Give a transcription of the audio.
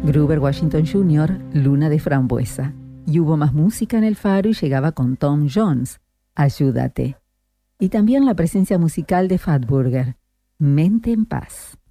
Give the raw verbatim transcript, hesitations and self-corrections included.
Grover Washington junior, Luna de Frambuesa. Y hubo más música en El Faro y llegaba con Tom Jones, Ayúdate. Y también la presencia musical de Fatburger, Mente en Paz.